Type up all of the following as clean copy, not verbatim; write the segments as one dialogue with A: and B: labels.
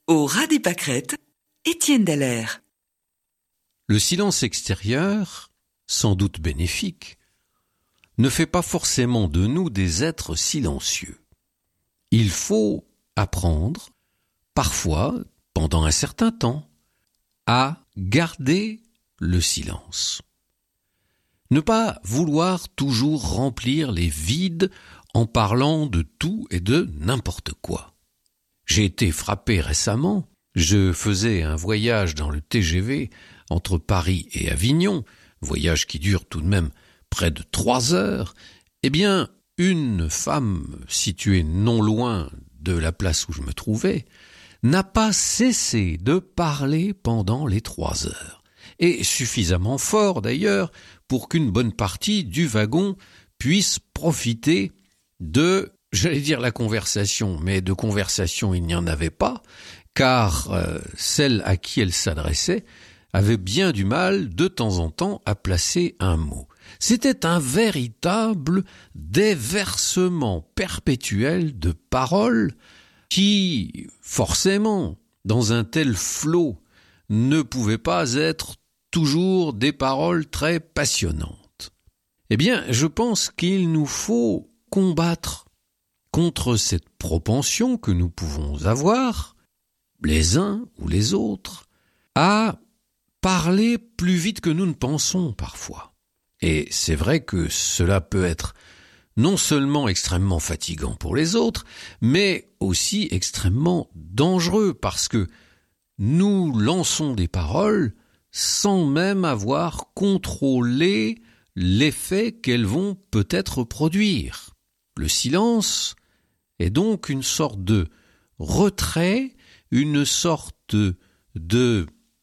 A: Au ras des pâquerettes, Étienne Dallaire.
B: Le silence extérieur, sans doute bénéfique, ne fait pas forcément de nous des êtres silencieux. Il faut apprendre, parfois, pendant un certain temps, à garder le silence. Ne pas vouloir toujours remplir les vides en parlant de tout et de n'importe quoi. J'ai été frappé récemment, je faisais un voyage dans le TGV entre Paris et Avignon, voyage qui dure tout de même près de 3 heures. Eh bien, une femme située non loin de la place où je me trouvais n'a pas cessé de parler pendant les 3 heures, et suffisamment fort d'ailleurs pour qu'une bonne partie du wagon puisse profiter de, j'allais dire la conversation, mais de conversation il n'y en avait pas, car celle à qui elle s'adressait avait bien du mal de temps en temps à placer un mot. C'était un véritable déversement perpétuel de paroles qui, forcément, dans un tel flot, ne pouvaient pas être toujours des paroles très passionnantes. Eh bien, je pense qu'il nous faut combattre contre cette propension que nous pouvons avoir, les uns ou les autres, à parler plus vite que nous ne pensons parfois. Et c'est vrai que cela peut être non seulement extrêmement fatigant pour les autres, mais aussi extrêmement dangereux parce que nous lançons des paroles sans même avoir contrôlé l'effet qu'elles vont peut-être produire. Le silence est donc une sorte de retrait, une sorte de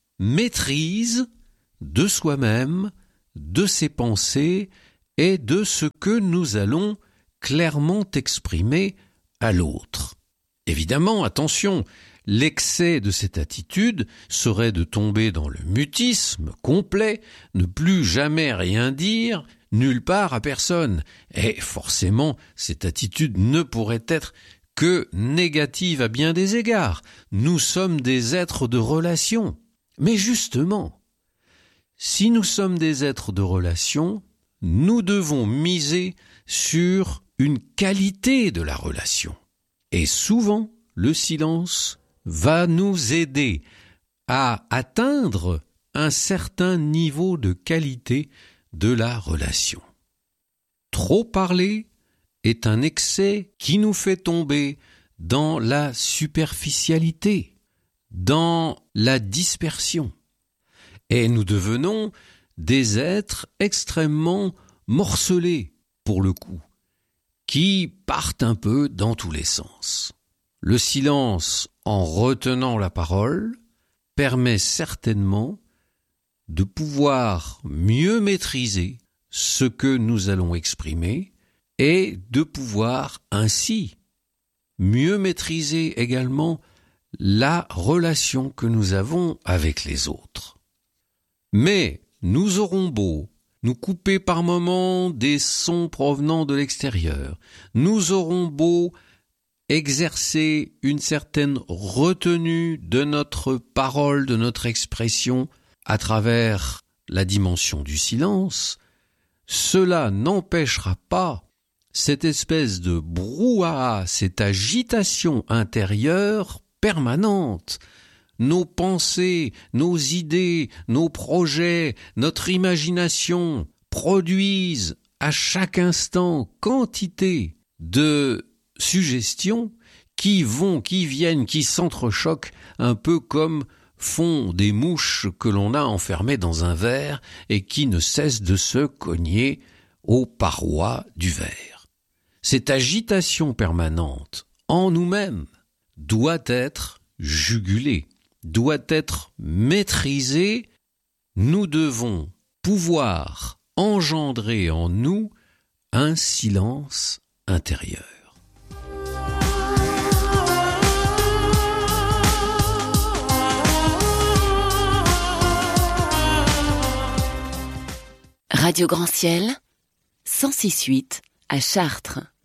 B: maîtrise de soi-même, de ses pensées et de ce que nous allons clairement exprimer à l'autre. Évidemment, attention, l'excès de cette attitude serait de tomber dans le mutisme complet, ne plus jamais rien dire, nulle part à personne. Et forcément, cette attitude ne pourrait être que négative à bien des égards. Nous sommes des êtres de relation. Mais justement, si nous sommes des êtres de relation, nous devons miser sur une qualité de la relation. Et souvent, le silence va nous aider à atteindre un certain niveau de qualité de la relation. Trop parler est un excès qui nous fait tomber dans la superficialité, dans la dispersion. Et nous devenons des êtres extrêmement morcelés, pour le coup, qui partent un peu dans tous les sens. Le silence, en retenant la parole, permet certainement de pouvoir mieux maîtriser ce que nous allons exprimer et de pouvoir ainsi mieux maîtriser également la relation que nous avons avec les autres. Mais nous aurons beau nous couper par moments des sons provenant de l'extérieur, nous aurons beau exercer une certaine retenue de notre parole, de notre expression à travers la dimension du silence, cela n'empêchera pas cette espèce de brouhaha, cette agitation intérieure permanente. Nos pensées, nos idées, nos projets, notre imagination produisent à chaque instant quantité de suggestions qui vont, qui viennent, qui s'entrechoquent un peu comme font des mouches que l'on a enfermées dans un verre et qui ne cessent de se cogner aux parois du verre. Cette agitation permanente en nous-mêmes doit être jugulée, doit être maîtrisée. Nous devons pouvoir engendrer en nous un silence intérieur.
C: Radio Grand Ciel, 106.8 à Chartres.